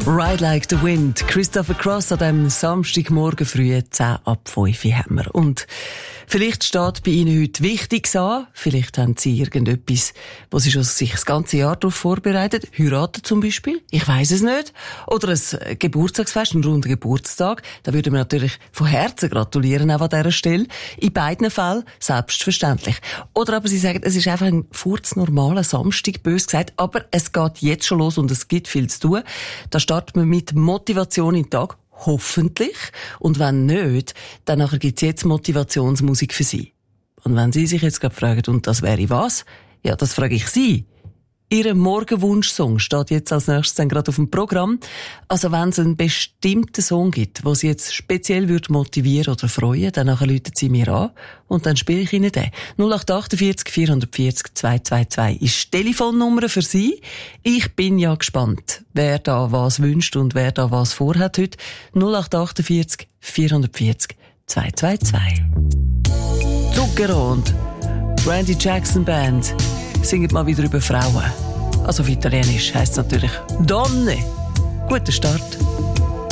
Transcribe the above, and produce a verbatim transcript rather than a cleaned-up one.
Ride Like the Wind, Christopher Cross an diesem Samstagmorgen früh, zehn ab fünf haben wir. Und vielleicht steht bei Ihnen heute Wichtiges an. Vielleicht haben Sie irgendetwas, wo Sie schon sich das ganze Jahr darauf vorbereiten. Heiraten zum Beispiel. Ich weiss es nicht. Oder ein Geburtstagsfest, einen runden Geburtstag. Da würden wir natürlich von Herzen gratulieren, auch an dieser Stelle. In beiden Fällen selbstverständlich. Oder aber Sie sagen, es ist einfach ein furznormaler Samstag, bös gesagt. Aber es geht jetzt schon los und es gibt viel zu tun. Da starten wir mit Motivation in den Tag. Hoffentlich. Und wenn nicht, dann nachher gibt's jetzt Motivationsmusik für Sie. Und wenn Sie sich jetzt gerade fragen, und das wäre was? Ja, das frage ich Sie. Ihr Morgenwunsch-Song steht jetzt als nächstes dann gerade auf dem Programm. Also wenn es einen bestimmten Song gibt, der Sie jetzt speziell würde motivieren oder freuen, dann nachher rufen Sie mir an und dann spiele ich Ihnen den. null acht acht vier vier vier vier zwei zwei zwei ist die Telefonnummer für Sie. Ich bin ja gespannt, wer da was wünscht und wer da was vorhat heute. null acht acht vier vier vier vier zwei zwei zwei. Zucchero und Randy Jackson Band singen mal wieder über Frauen. Also auf Italienisch heisst es natürlich Donne. Guter Start.